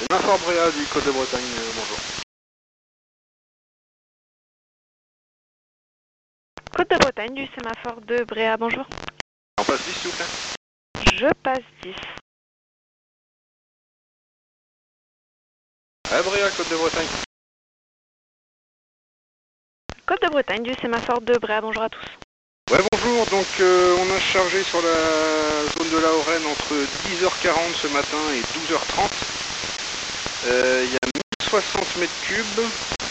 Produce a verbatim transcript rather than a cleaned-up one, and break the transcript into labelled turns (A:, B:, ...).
A: Sémaphore Bréa du Côte de Bretagne, euh, bonjour.
B: Côte de Bretagne du sémaphore de Bréa, bonjour.
A: On passe dix s'il vous plaît.
B: Je passe dix.
A: À Bréa, Côte de Bretagne.
B: Côte de Bretagne du sémaphore de Bréa, bonjour à tous.
A: Ouais bonjour, donc euh, on a chargé sur la zone de la Hauraine entre dix heures quarante ce matin et douze heures trente. Il euh, y a mille soixante mètres cubes